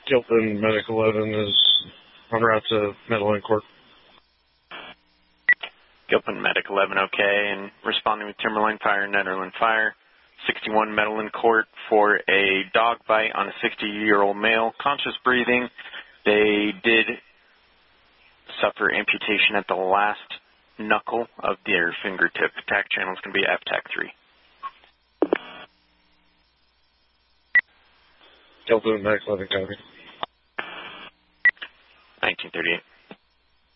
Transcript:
Gilpin Medic 11 is en route to Medellin Court. Gilpin Medic 11, okay, and responding with Timberline Fire, Nederland Fire, 61 Medellin Court for a dog bite on a 60-year-old male, conscious breathing. They did suffer amputation at the last knuckle of their fingertip. TAC channel is going to be FTAC 3. Gilpin Medic 11, copy.